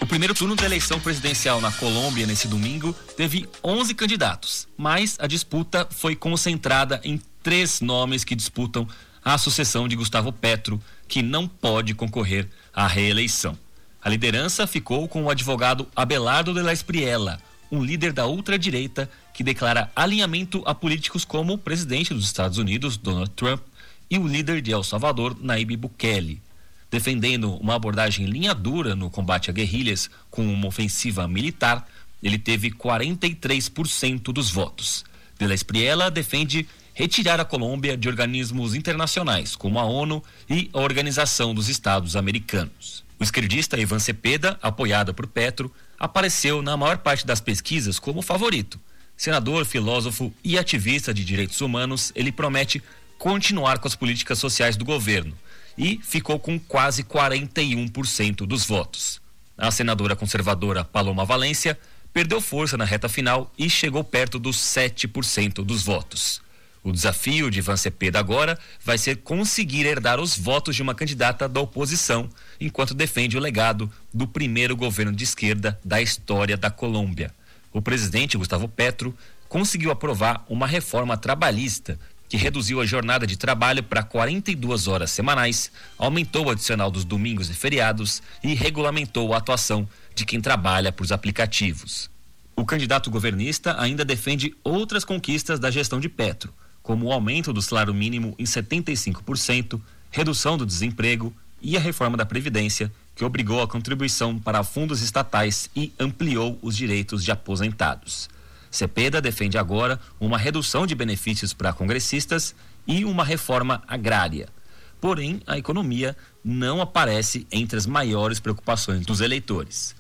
primeiro turno da eleição presidencial na Colômbia nesse domingo teve 11 candidatos, mas a disputa foi concentrada em 3 nomes que disputam a sucessão de Gustavo Petro, que não pode concorrer à reeleição. A liderança ficou com o advogado Abelardo de la Espriella, um líder da ultradireita que declara alinhamento a políticos como o presidente dos Estados Unidos, Donald Trump, e o líder de El Salvador, Nayib Bukele. Defendendo uma abordagem linha dura no combate a guerrilhas com uma ofensiva militar, ele teve 43% dos votos. De la Espriella defende retirar a Colômbia de organismos internacionais, como a ONU e a Organização dos Estados Americanos. O esquerdista Ivan Cepeda, apoiado por Petro, apareceu na maior parte das pesquisas como favorito. Senador, filósofo e ativista de direitos humanos, ele promete continuar com as políticas sociais do governo e ficou com quase 41% dos votos. A senadora conservadora Paloma Valência perdeu força na reta final e chegou perto dos 7% dos votos. O desafio de Ivan Cepeda agora vai ser conseguir herdar os votos de uma candidata da oposição, enquanto defende o legado do primeiro governo de esquerda da história da Colômbia. O presidente Gustavo Petro conseguiu aprovar uma reforma trabalhista que reduziu a jornada de trabalho para 42 horas semanais, aumentou o adicional dos domingos e feriados e regulamentou a atuação de quem trabalha por aplicativos. O candidato governista ainda defende outras conquistas da gestão de Petro, como o aumento do salário mínimo em 75%, redução do desemprego e a reforma da Previdência, que obrigou a contribuição para fundos estatais e ampliou os direitos de aposentados. Cepeda defende agora uma redução de benefícios para congressistas e uma reforma agrária. Porém, a economia não aparece entre as maiores preocupações dos eleitores.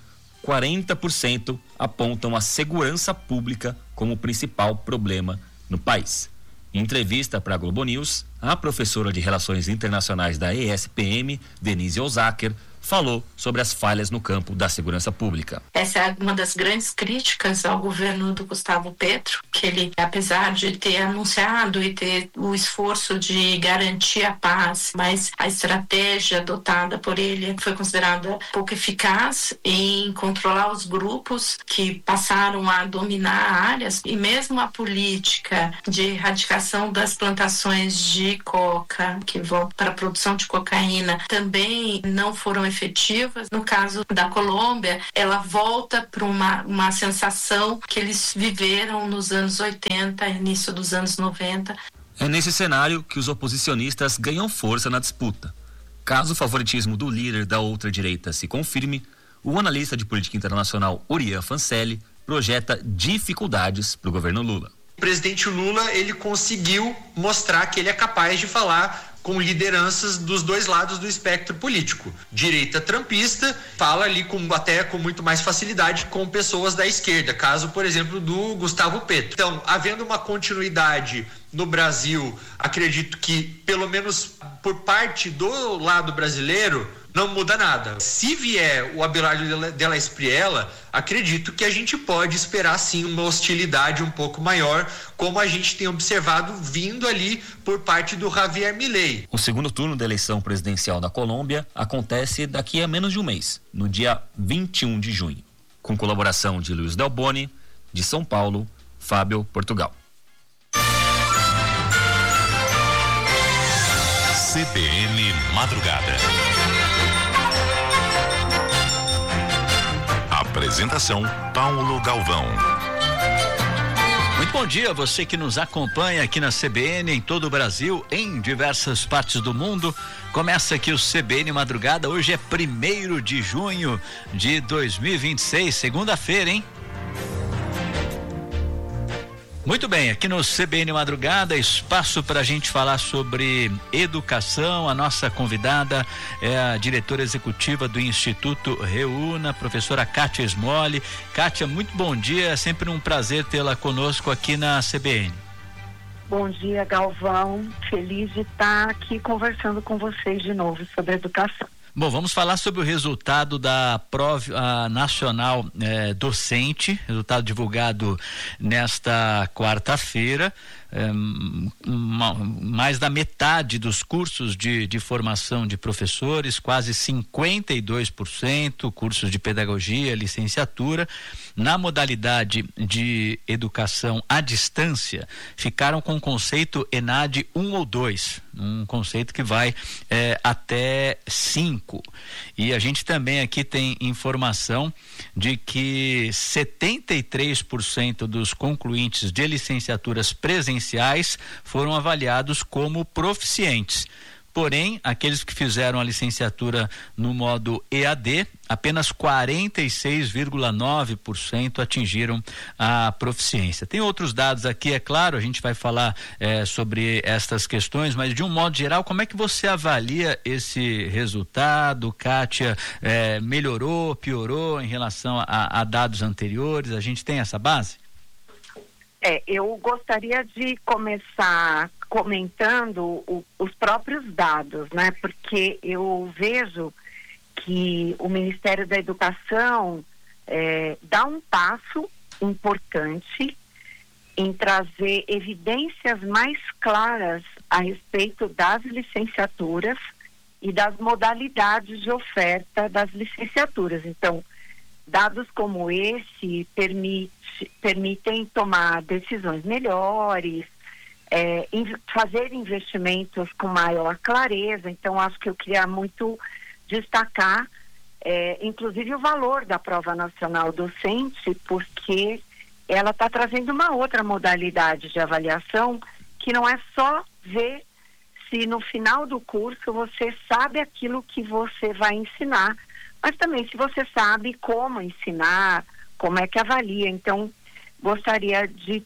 40% apontam a segurança pública como o principal problema no país. Em entrevista para a Globo News, a professora de Relações Internacionais da ESPM, Denise Osaker, falou sobre as falhas no campo da segurança pública. Essa é uma das grandes críticas ao governo do Gustavo Petro, que ele, apesar de ter anunciado e ter o esforço de garantir a paz, mas a estratégia adotada por ele foi considerada pouco eficaz em controlar os grupos que passaram a dominar áreas, e mesmo a política de erradicação das plantações de coca, que vão para a produção de cocaína, também não foram efetivas. No caso da Colômbia, ela volta para uma sensação que eles viveram nos anos 80, início dos anos 90. É nesse cenário que os oposicionistas ganham força na disputa. Caso o favoritismo do líder da outra direita se confirme, o analista de política internacional Urian Fancelli projeta dificuldades para o governo Lula. O presidente Lula, ele conseguiu mostrar que ele é capaz de falar com lideranças dos dois lados do espectro político. Direita trumpista fala ali até com muito mais facilidade com pessoas da esquerda, caso, por exemplo, do Gustavo Petro. Então, havendo uma continuidade no Brasil, acredito que, pelo menos por parte do lado brasileiro, não muda nada. Se vier o Abelardo de la Espriella, acredito que a gente pode esperar sim uma hostilidade um pouco maior, como a gente tem observado vindo ali por parte do Javier Milei. O segundo turno da eleição presidencial da Colômbia acontece daqui a menos de um mês, no dia 21 de junho, com colaboração de Luiz Del Boni, de São Paulo, Fábio Portugal. CBN Madrugada. Apresentação Paulo Galvão. Muito bom dia a você que nos acompanha aqui na CBN, em todo o Brasil, em diversas partes do mundo. Começa aqui o CBN Madrugada. Hoje é 1º de junho de 2026, segunda-feira, hein? Muito bem, aqui no CBN Madrugada, espaço para a gente falar sobre educação. A nossa convidada é a diretora executiva do Instituto Reúna, professora Kátia Smolli. Kátia, muito bom dia, é sempre um prazer tê-la conosco aqui na CBN. Bom dia, Galvão, feliz de estar aqui conversando com vocês de novo sobre educação. Bom, vamos falar sobre o resultado da prova nacional docente, resultado divulgado nesta quarta-feira. mais da metade dos cursos de formação de professores, quase 52%, cursos de pedagogia, licenciatura. Na modalidade de educação à distância, ficaram com o conceito ENAD 1 ou 2, um conceito que vai até 5. E a gente também aqui tem informação de que 73% dos concluintes de licenciaturas presenciais foram avaliados como proficientes. Porém, aqueles que fizeram a licenciatura no modo EAD, apenas 46,9% atingiram a proficiência. Tem outros dados aqui, é claro, a gente vai falar sobre estas questões, mas de um modo geral, como é que você avalia esse resultado, Kátia? Melhorou, piorou em relação a dados anteriores? A gente tem essa base? Eu gostaria de começar comentando os próprios dados, né? Porque eu vejo que o Ministério da Educação dá um passo importante em trazer evidências mais claras a respeito das licenciaturas e das modalidades de oferta das licenciaturas. Então, dados como esse permitem tomar decisões melhores, fazer investimentos com maior clareza. Então, acho que eu queria muito destacar, inclusive, o valor da Prova Nacional Docente, porque ela está trazendo uma outra modalidade de avaliação, que não é só ver se no final do curso você sabe aquilo que você vai ensinar, mas também se você sabe como ensinar, como é que avalia. Então, gostaria de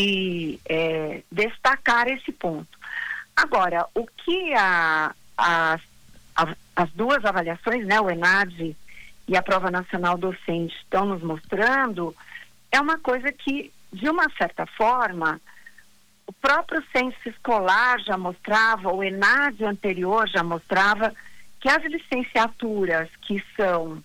destacar esse ponto. Agora, o que as duas avaliações, né, o ENAD e a Prova Nacional Docente, estão nos mostrando, é uma coisa que, de uma certa forma, o próprio censo escolar já mostrava, o ENAD anterior já mostrava, que as licenciaturas que são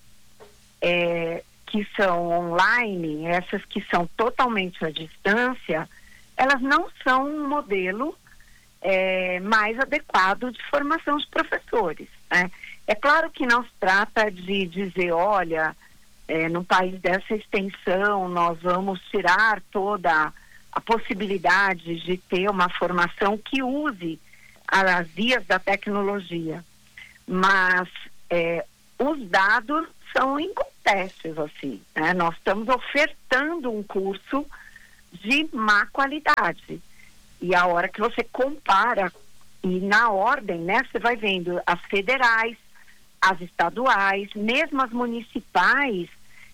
online, essas que são totalmente à distância, elas não são um modelo mais adequado de formação de professores, né? É claro que não se trata de dizer, olha, num país dessa extensão nós vamos tirar toda a possibilidade de ter uma formação que use as vias da tecnologia. Mas os dados são incontestáveis, assim, né? Nós estamos ofertando um curso de má qualidade. E a hora que você compara, e na ordem, né, você vai vendo as federais, as estaduais, mesmo as municipais,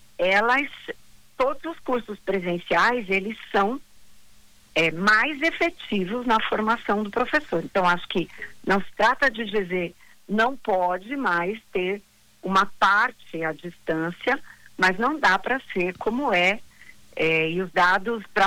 todos os cursos presenciais, eles são mais efetivos na formação do professor. Então, acho que não se trata de dizer não pode mais ter uma parte à distância, mas não dá para ser como e os dados para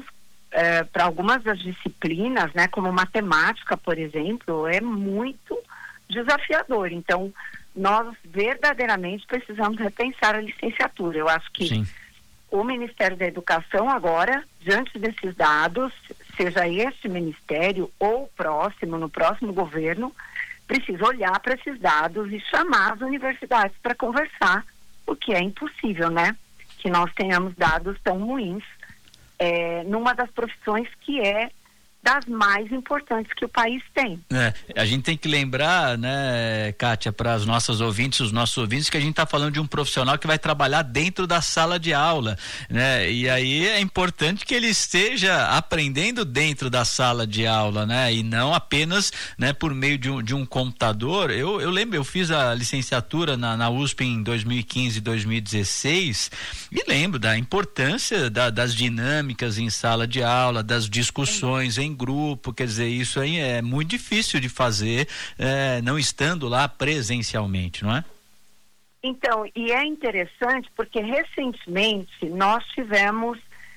algumas das disciplinas, né, como matemática, por exemplo, é muito desafiador. Então, nós verdadeiramente precisamos repensar a licenciatura. Eu acho que Sim. O Ministério da Educação agora, diante desses dados, seja este ministério ou no próximo governo, precisa olhar para esses dados e chamar as universidades para conversar, o que é impossível, né? Que nós tenhamos dados tão ruins numa das profissões que é das mais importantes que o país tem. A gente tem que lembrar, né, Kátia, para as nossas ouvintes, os nossos ouvintes, que a gente está falando de um profissional que vai trabalhar dentro da sala de aula, né? E aí é importante que ele esteja aprendendo dentro da sala de aula, né? E não apenas, né, por meio de um computador. Eu lembro, eu fiz a licenciatura na USP em 2015 e 2016 e lembro da importância das dinâmicas em sala de aula, das discussões em grupo, quer dizer, isso aí é muito difícil de fazer, não estando lá presencialmente, não é? Então, e é interessante porque recentemente nós tivemos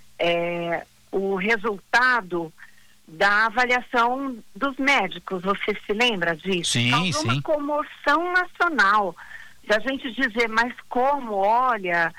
o resultado da avaliação dos médicos, você se lembra disso? Sim, Causou uma comoção nacional da gente dizer, mas como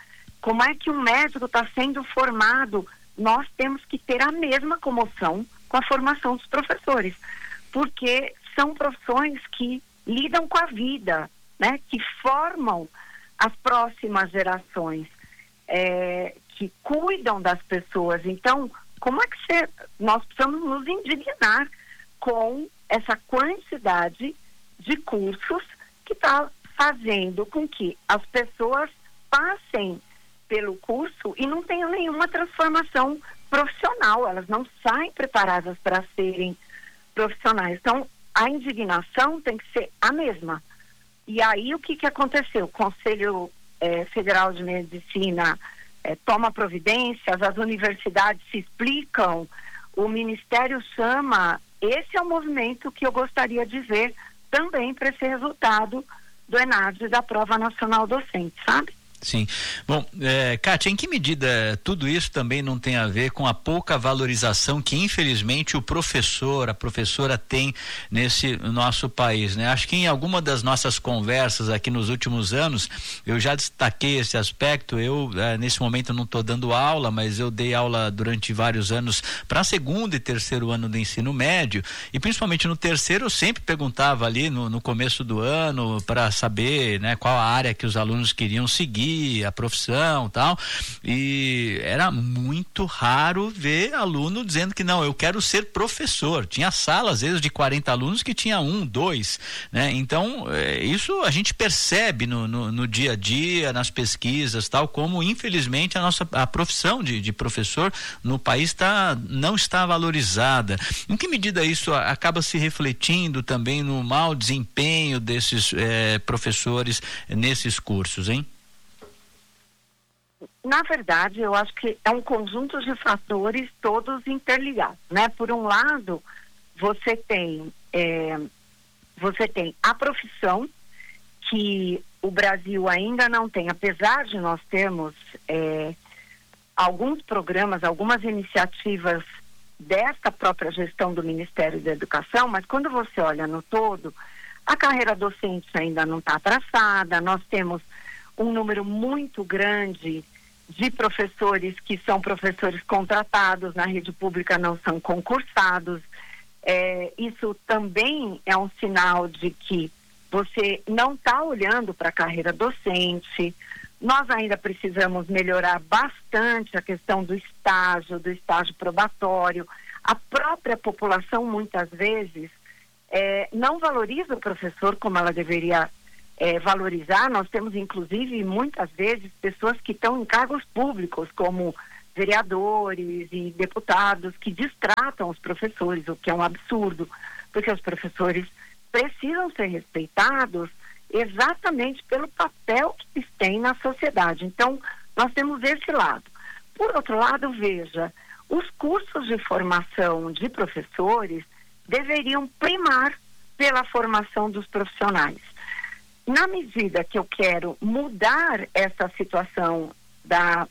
é que um médico está sendo formado? Nós temos que ter a mesma comoção com a formação dos professores, porque são profissões que lidam com a vida, né? Que formam as próximas gerações, que cuidam das pessoas. Então, como é que nós precisamos nos indignar com essa quantidade de cursos que está fazendo com que as pessoas passem pelo curso e não tenham nenhuma transformação profissional, elas não saem preparadas para serem profissionais. Então, a indignação tem que ser a mesma. E aí, o que aconteceu? O Conselho Federal de Medicina toma providências, as universidades se explicam, o Ministério chama. Esse é o movimento que eu gostaria de ver também para esse resultado do ENAD, da Prova Nacional Docente, sabe? Sim. Bom, Kátia, em que medida tudo isso também não tem a ver com a pouca valorização que, infelizmente, o professor, a professora tem nesse nosso país, né? Acho que em alguma das nossas conversas aqui nos últimos anos, eu já destaquei esse aspecto. Eu, nesse momento, não estou dando aula, mas eu dei aula durante vários anos para segundo e terceiro ano do ensino médio, e principalmente no terceiro eu sempre perguntava ali no começo do ano para saber, né, qual a área que os alunos queriam seguir, a profissão, tal, e era muito raro ver aluno dizendo que não, eu quero ser professor. Tinha sala às vezes de 40 alunos que tinha 1, 2, né? Então, isso a gente percebe no dia a dia, nas pesquisas, tal, como infelizmente a profissão de professor no país não está valorizada. Em que medida isso acaba se refletindo também no mau desempenho desses professores nesses cursos, hein? Na verdade, eu acho que é um conjunto de fatores todos interligados, né? Por um lado, você tem a profissão, que o Brasil ainda não tem, apesar de nós termos alguns programas, algumas iniciativas desta própria gestão do Ministério da Educação, mas quando você olha no todo, a carreira docente ainda não está traçada. Nós temos um número muito grande de professores que são professores contratados na rede pública, não são concursados. Isso também é um sinal de que você não está olhando para a carreira docente. Nós ainda precisamos melhorar bastante a questão do estágio probatório. A própria população, muitas vezes, não valoriza o professor como ela deveria valorizar. Nós temos, inclusive, muitas vezes, pessoas que estão em cargos públicos, como vereadores e deputados, que destratam os professores, o que é um absurdo, porque os professores precisam ser respeitados exatamente pelo papel que eles têm na sociedade. Então, nós temos esse lado. Por outro lado, veja, os cursos de formação de professores deveriam primar pela formação dos profissionais. Na medida que eu quero mudar essa situação da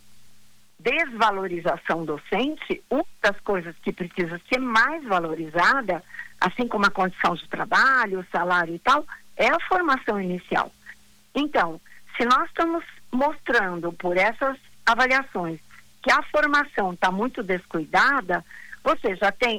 desvalorização docente, uma das coisas que precisa ser mais valorizada, assim como a condição de trabalho, o salário e tal, é a formação inicial. Então, se nós estamos mostrando por essas avaliações que a formação está muito descuidada, você já tem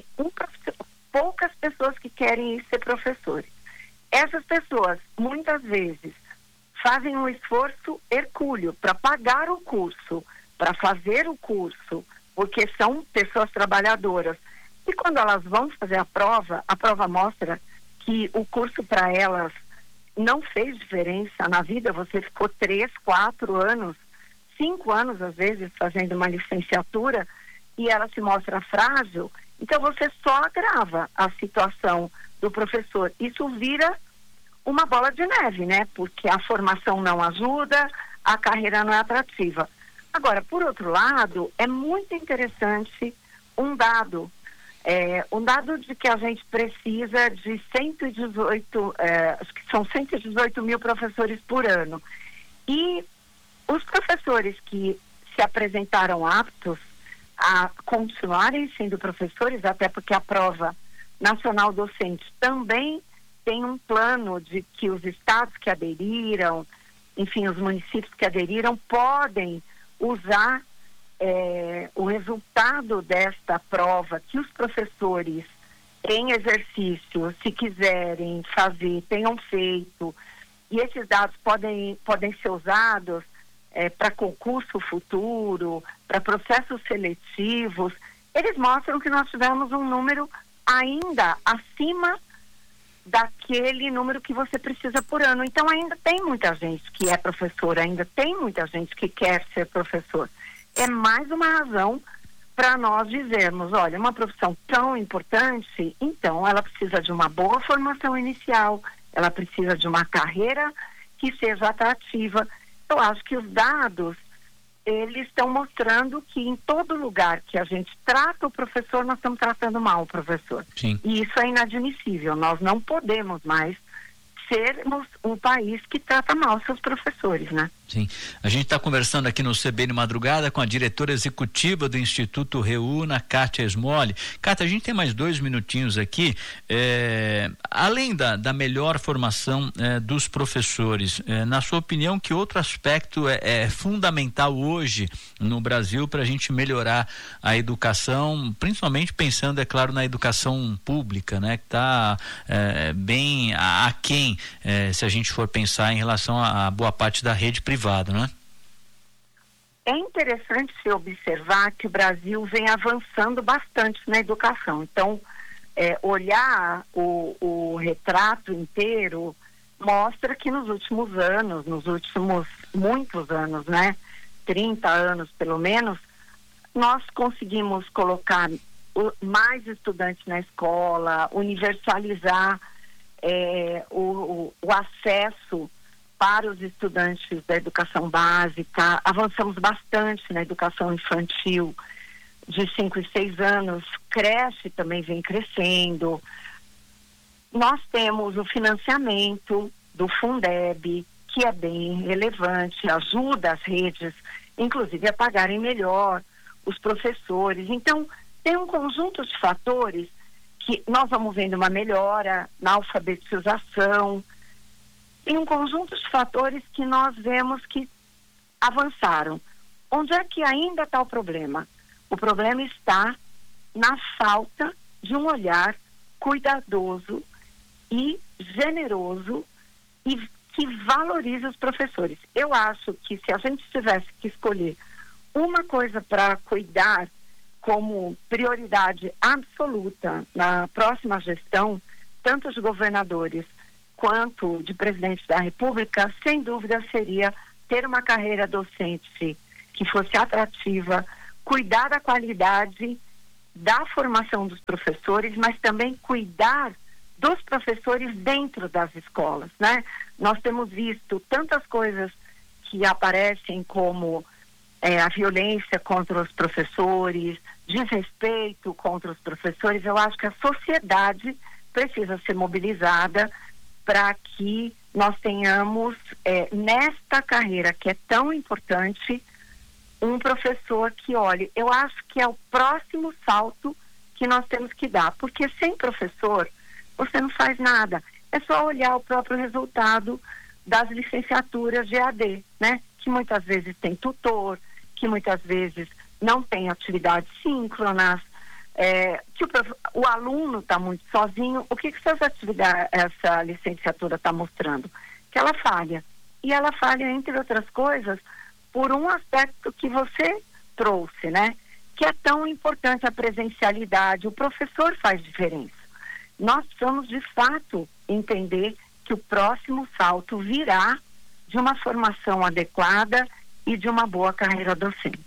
poucas pessoas que querem ser professores. Essas pessoas, muitas vezes, fazem um esforço hercúleo para pagar o curso, para fazer o curso, porque são pessoas trabalhadoras. E quando elas vão fazer a prova mostra que o curso para elas não fez diferença na vida. Você ficou 3, 4 anos, 5 anos, às vezes, fazendo uma licenciatura e ela se mostra frágil. Então, você só agrava a situação do professor. Isso vira uma bola de neve, né? Porque a formação não ajuda, a carreira não é atrativa. Agora, por outro lado, é muito interessante um dado de que a gente precisa de 118, acho que são 118 mil professores por ano. E os professores que se apresentaram aptos a continuarem sendo professores, até porque a Prova Nacional Docente também tem um plano de que os estados que aderiram, enfim, os municípios que aderiram, podem usar o resultado desta prova, que os professores em exercício, se quiserem fazer, tenham feito, e esses dados podem ser usados para concurso futuro, para processos seletivos, eles mostram que nós tivemos um número ainda acima daquele número que você precisa por ano. Então ainda tem muita gente que é professor, ainda tem muita gente que quer ser professor. É mais uma razão para nós dizermos, olha, uma profissão tão importante, então ela precisa de uma boa formação inicial, ela precisa de uma carreira que seja atrativa. Eu acho que os dados, eles estão mostrando que em todo lugar que a gente trata o professor, nós estamos tratando mal o professor. Sim. E isso é inadmissível. Nós não podemos mais sermos um país que trata mal seus professores, né? Sim. A gente está conversando aqui no CBN Madrugada com a diretora executiva do Instituto Reúna, Kátia Smolli. Kátia, a gente tem mais 2 minutinhos aqui. Além da melhor formação dos professores, na sua opinião, que outro aspecto é fundamental hoje no Brasil para a gente melhorar a educação, principalmente pensando, é claro, na educação pública, né? Que está bem aquém, se a gente for pensar em relação a boa parte da rede privada, né? É interessante se observar que o Brasil vem avançando bastante na educação. Então, olhar o retrato inteiro mostra que nos últimos muitos anos, né? 30 anos pelo menos, nós conseguimos colocar mais estudantes na escola, universalizar o acesso para os estudantes da educação básica. Avançamos bastante na educação infantil de 5 e 6 anos, creche também vem crescendo. Nós temos o financiamento do Fundeb, que é bem relevante, ajuda as redes, inclusive, a pagarem melhor os professores. Então, tem um conjunto de fatores que nós vamos vendo uma melhora na alfabetização. Tem um conjunto de fatores que nós vemos que avançaram. Onde é que ainda está o problema? O problema está na falta de um olhar cuidadoso e generoso e que valorize os professores. Eu acho que se a gente tivesse que escolher uma coisa para cuidar como prioridade absoluta na próxima gestão, tanto de governadores quanto de presidente da República, sem dúvida seria ter uma carreira docente que fosse atrativa, cuidar da qualidade da formação dos professores, mas também cuidar dos professores dentro das escolas, né? Nós temos visto tantas coisas que aparecem como a violência contra os professores, desrespeito contra os professores. Eu acho que a sociedade precisa ser mobilizada para que nós tenhamos, nesta carreira que é tão importante, um professor que olhe. Eu acho que é o próximo salto que nós temos que dar, porque sem professor você não faz nada. É só olhar o próprio resultado das licenciaturas de EAD, né? Que muitas vezes tem tutor, que muitas vezes não tem atividades síncronas, que o aluno está muito sozinho. O que essa licenciatura está mostrando? Que ela falha. E ela falha, entre outras coisas, por um aspecto que você trouxe, né? Que é tão importante, a presencialidade. O professor faz diferença. Nós precisamos, de fato, entender que o próximo salto virá de uma formação adequada e de uma boa carreira docente.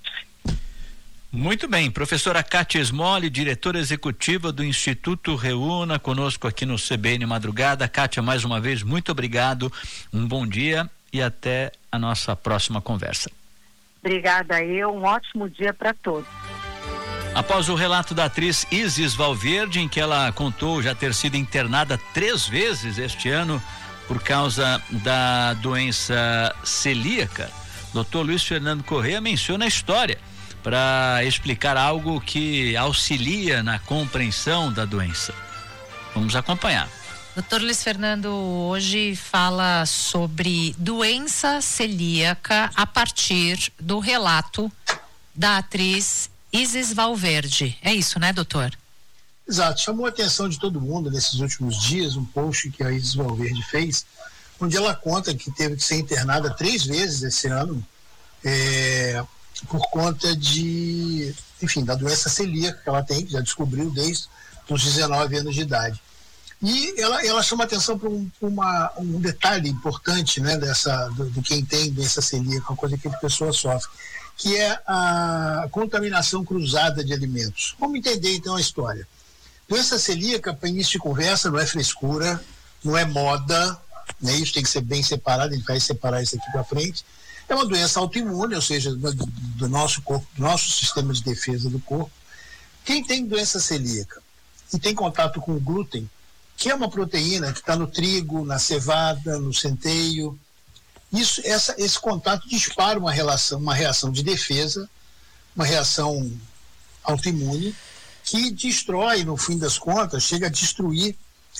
Muito bem, professora Kátia Smolli, diretora executiva do Instituto Reúna, conosco aqui no CBN Madrugada. Kátia, mais uma vez, muito obrigado, um bom dia e até a nossa próxima conversa. Obrigada um ótimo dia para todos. Após o relato da atriz Isis Valverde, em que ela contou já ter sido internada 3 vezes este ano por causa da doença celíaca, Dr. Luiz Fernando Corrêa menciona a história para explicar algo que auxilia na compreensão da doença. Vamos acompanhar. Dr. Luiz Fernando hoje fala sobre doença celíaca a partir do relato da atriz Isis Valverde. É isso, né, doutor? Exato. Chamou a atenção de todo mundo nesses últimos dias um post que a Isis Valverde fez, onde ela conta que teve que ser internada 3 vezes esse ano por conta da doença celíaca que ela tem, que já descobriu desde os 19 anos de idade. E ela chama atenção para um detalhe importante, né, do quem tem doença celíaca, uma coisa que a pessoa sofre, que é a contaminação cruzada de alimentos. Vamos entender então a história. Doença celíaca, para início de conversa, não é frescura, não é moda, né? Isso tem que ser bem separado, a gente vai separar isso aqui para frente. É uma doença autoimune, ou seja, do nosso corpo, do nosso sistema de defesa do corpo. Quem tem doença celíaca e tem contato com o glúten, que é uma proteína que está no trigo, na cevada, no centeio, esse contato dispara uma reação de defesa, uma reação autoimune, que destrói, no fim das contas, chega a destruir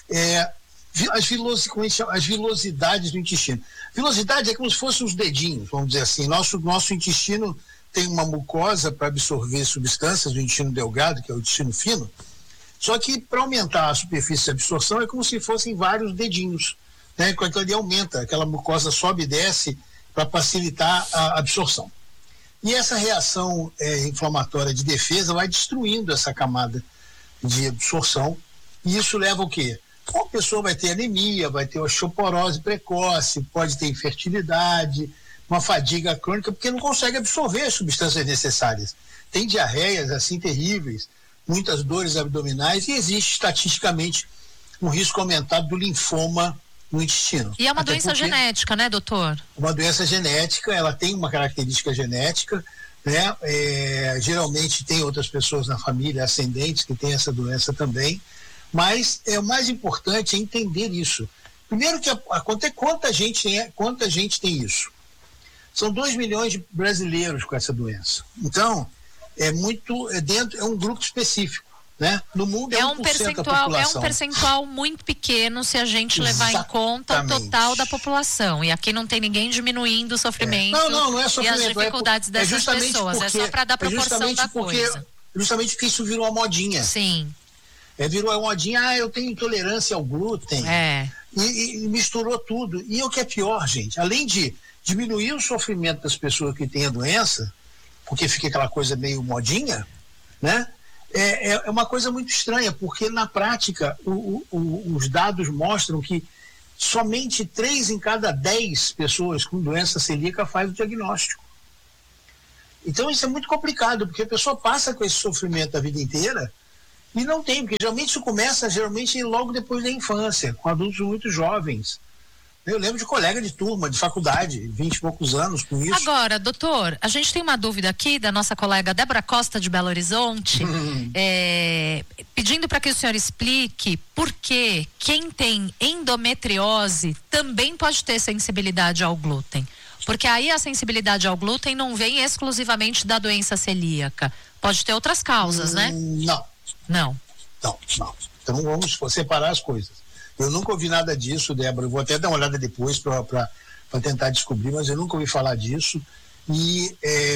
as vilosidades do intestino. Vilosidade é como se fossem os dedinhos, vamos dizer assim. Nosso intestino tem uma mucosa para absorver substâncias do intestino delgado, que é o intestino fino, só que para aumentar a superfície de absorção é como se fossem vários dedinhos, né? Quando ele aumenta, aquela mucosa sobe e desce para facilitar a absorção. E essa reação inflamatória de defesa vai destruindo essa camada de absorção, e isso leva ao quê? A pessoa vai ter anemia, vai ter osteoporose precoce, pode ter infertilidade, uma fadiga crônica, porque não consegue absorver as substâncias necessárias. Tem diarreias assim terríveis, muitas dores abdominais, e existe estatisticamente um risco aumentado do linfoma no intestino. E é uma doença genética, né, doutor? Uma doença genética, ela tem uma característica genética, né? Geralmente tem outras pessoas na família ascendentes que têm essa doença também, mas o mais importante é entender isso. Primeiro que quanta gente tem isso? São 2 milhões de brasileiros com essa doença. Então, é um grupo específico, né? No mundo é 1% da população. É um percentual muito pequeno se a gente levar em conta o total da população. E aqui não tem ninguém diminuindo o sofrimento, não é sofrimento, e as dificuldades dessas pessoas. É só para dar proporção da coisa. Justamente porque isso virou uma modinha. Sim. Virou uma modinha, eu tenho intolerância ao glúten. E misturou tudo. E o que é pior, gente, além de diminuir o sofrimento das pessoas que têm a doença, porque fica aquela coisa meio modinha, né? É uma coisa muito estranha, porque na prática os dados mostram que somente 3 em cada 10 pessoas com doença celíaca faz o diagnóstico. Então isso é muito complicado, porque a pessoa passa com esse sofrimento a vida inteira e não tem, porque geralmente isso começa logo depois da infância, com adultos muito jovens. Eu lembro de colega de turma, de faculdade, 20 e poucos anos com isso. Agora, doutor, a gente tem uma dúvida aqui da nossa colega Débora Costa de Belo Horizonte, pedindo para que o senhor explique por que quem tem endometriose também pode ter sensibilidade ao glúten. Porque aí a sensibilidade ao glúten não vem exclusivamente da doença celíaca. Pode ter outras causas, né? Não. Então vamos separar as coisas. Eu nunca ouvi nada disso, Débora. Eu vou até dar uma olhada depois para tentar descobrir, mas eu nunca ouvi falar disso. E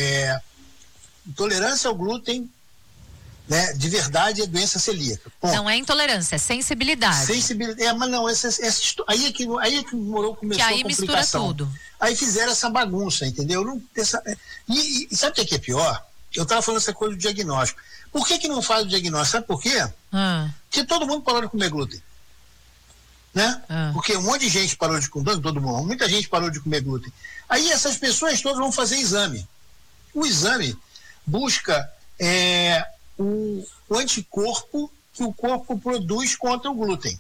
intolerância ao glúten, né, de verdade, é doença celíaca. Ponto. Não é intolerância, é sensibilidade. Mas não, aí é que começou a complicação. Aí mistura tudo. Aí fizeram essa bagunça, entendeu? E sabe o que é pior? Eu estava falando essa coisa do diagnóstico. Por que não faz o diagnóstico? Sabe por quê? Porque todo mundo parou de comer glúten. Né? Porque um monte de gente parou de comer, muita gente parou de comer glúten. Aí essas pessoas todas vão fazer exame. O exame busca o anticorpo que o corpo produz contra o glúten.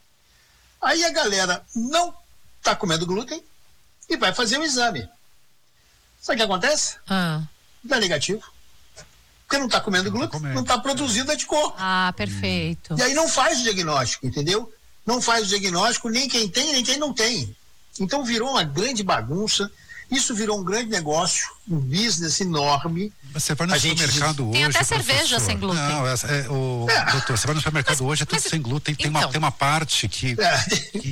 Aí a galera não está comendo glúten e vai fazer o exame. Sabe o que acontece? Dá negativo. Porque não está comendo glúten, não está produzindo anticorpo. Perfeito. E aí não faz o diagnóstico, entendeu? Não faz o diagnóstico nem quem tem, nem quem não tem. Então virou uma grande bagunça, isso virou um grande negócio, um business enorme. Você vai no supermercado hoje... Tem até cerveja sem glúten. Não, doutor, você vai no supermercado hoje, é tudo sem glúten, tem uma parte que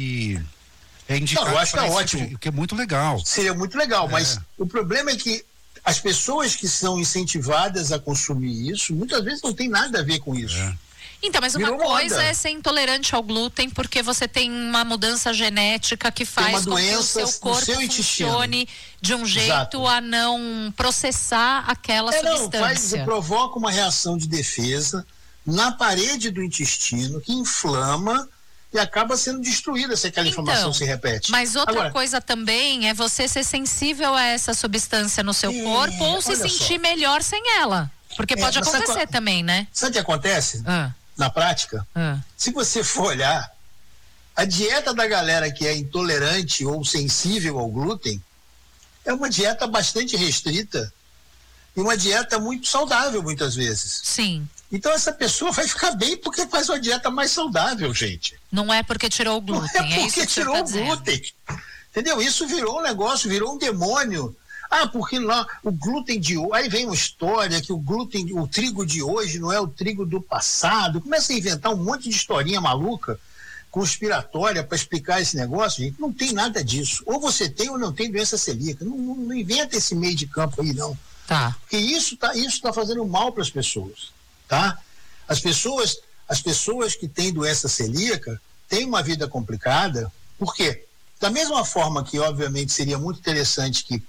é indicada. Eu acho que é ótimo. Que é muito legal. Seria muito legal, mas o problema é que as pessoas que são incentivadas a consumir isso, muitas vezes não tem nada a ver com isso. Então, mas uma coisa é ser intolerante ao glúten porque você tem uma mudança genética que faz com que o seu corpo funcione de um jeito a não processar aquela substância. Provoca uma reação de defesa na parede do intestino que inflama e acaba sendo destruída se aquela inflamação se repete. Mas outra coisa também é você ser sensível a essa substância no seu corpo ou se sentir melhor sem ela. Porque pode acontecer também, né? Sabe o que acontece? Na prática, se você for olhar, a dieta da galera que é intolerante ou sensível ao glúten é uma dieta bastante restrita e uma dieta muito saudável muitas vezes. Sim. Então essa pessoa vai ficar bem porque faz uma dieta mais saudável, gente. Não é porque tirou o glúten, é porque tirou o glúten. Entendeu? Isso virou um negócio, virou um demônio. Porque lá o glúten de hoje, aí vem uma história que o trigo de hoje não é o trigo do passado. Começa a inventar um monte de historinha maluca, conspiratória para explicar esse negócio, gente. Não tem nada disso. Ou você tem ou não tem doença celíaca. Não inventa esse meio de campo aí, não. Tá. Porque isso tá fazendo mal para as pessoas, tá? As pessoas que têm doença celíaca têm uma vida complicada. Por quê? Da mesma forma que, obviamente, seria muito interessante que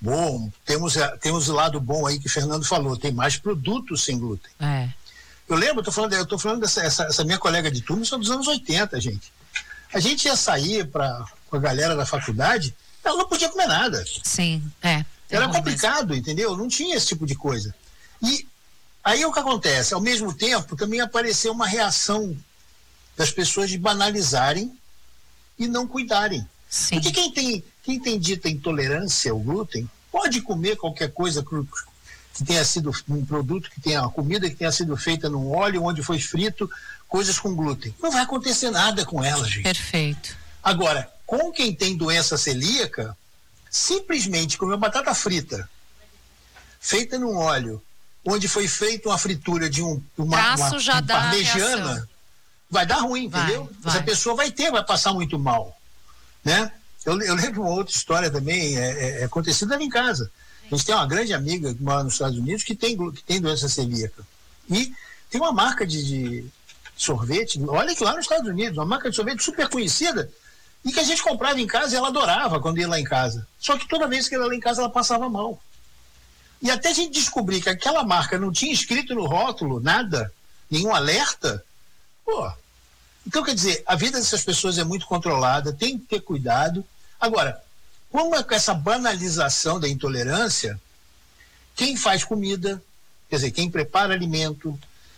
temos o lado bom aí que o Fernando falou, tem mais produtos sem glúten. Eu tô falando dessa minha colega de turma, são dos anos 80, gente. A gente ia sair com a galera da faculdade, ela não podia comer nada. Sim, Era complicado, entendeu? Não tinha esse tipo de coisa. E aí o que acontece? Ao mesmo tempo, também apareceu uma reação das pessoas de banalizarem e não cuidarem. Sim. Porque quem tem dita intolerância ao glúten pode comer qualquer coisa que tenha sido um produto, que tenha uma comida que tenha sido feita num óleo onde foi frito, coisas com glúten. Não vai acontecer nada com ela, gente. Perfeito. Agora, com quem tem doença celíaca, simplesmente comer batata frita feita num óleo onde foi feita uma fritura de uma parmegiana, vai dar ruim, entendeu? Essa pessoa vai passar muito mal. Né? Eu lembro uma outra história também, acontecida ali em casa. A gente tem uma grande amiga que mora nos Estados Unidos que tem doença celíaca. E tem uma marca de sorvete, olha que lá nos Estados Unidos, uma marca de sorvete super conhecida, e que a gente comprava em casa e ela adorava quando ia lá em casa. Só que toda vez que ela ia lá em casa, ela passava mal. E até a gente descobrir que aquela marca não tinha escrito no rótulo nada, nenhum alerta, então, quer dizer, a vida dessas pessoas é muito controlada, tem que ter cuidado. Agora, com essa banalização da intolerância, quem faz comida, quer dizer, quem prepara alimento,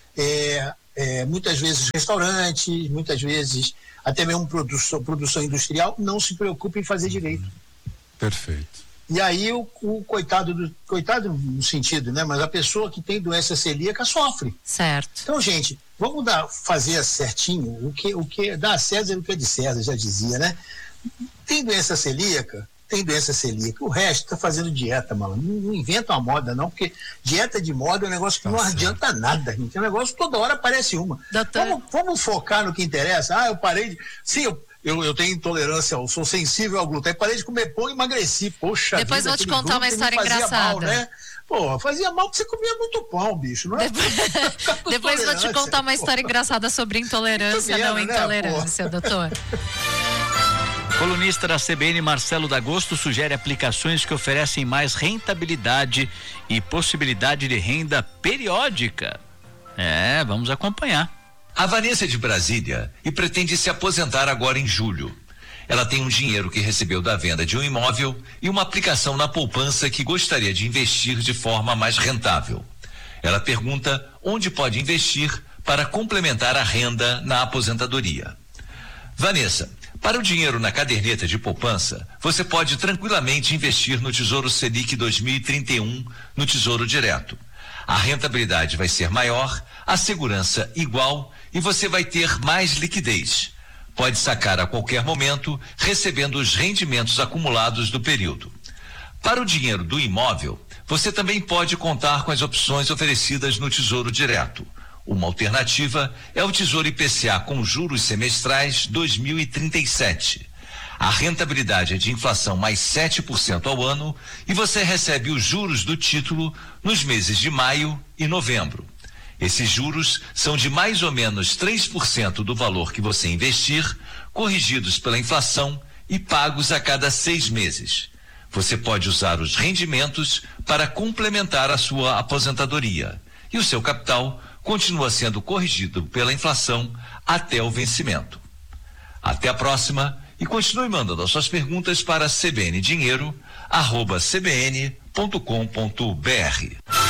muitas vezes restaurantes, muitas vezes até mesmo produção industrial, não se preocupa em fazer direito. Perfeito. E aí o coitado no sentido, né? Mas a pessoa que tem doença celíaca sofre. Certo. Então, gente, vamos fazer certinho o que dá a César o que é de César, já dizia, né? Tem doença celíaca? Tem doença celíaca. O resto tá fazendo dieta, mano. Não inventa uma moda, não, porque dieta de moda é um negócio que não adianta nada, gente. É um negócio toda hora aparece uma. Vamos focar no que interessa. Eu parei de... Sim, eu tenho intolerância, eu sou sensível ao glúten. Aí parei de comer pão e emagreci. Poxa, depois vou te contar uma história engraçada. Mal, né? Fazia mal porque você comia muito pão, bicho, não é? Depois vou te contar uma história engraçada sobre intolerância, não intolerância, doutor. Colunista da CBN Marcelo D'Agosto sugere aplicações que oferecem mais rentabilidade e possibilidade de renda periódica. Vamos acompanhar. A Vanessa é de Brasília e pretende se aposentar agora em julho. Ela tem um dinheiro que recebeu da venda de um imóvel e uma aplicação na poupança que gostaria de investir de forma mais rentável. Ela pergunta onde pode investir para complementar a renda na aposentadoria. Vanessa, para o dinheiro na caderneta de poupança, você pode tranquilamente investir no Tesouro Selic 2031, no Tesouro Direto. A rentabilidade vai ser maior, a segurança igual e você vai ter mais liquidez. Pode sacar a qualquer momento, recebendo os rendimentos acumulados do período. Para o dinheiro do imóvel, você também pode contar com as opções oferecidas no Tesouro Direto. Uma alternativa é o Tesouro IPCA com juros semestrais 2037. A rentabilidade é de inflação mais 7% ao ano e você recebe os juros do título nos meses de maio e novembro. Esses juros são de mais ou menos 3% do valor que você investir, corrigidos pela inflação e pagos a cada 6 meses. Você pode usar os rendimentos para complementar a sua aposentadoria e o seu capital continua sendo corrigido pela inflação até o vencimento. Até a próxima e continue mandando as suas perguntas para cbndinheiro@cbn.com.br.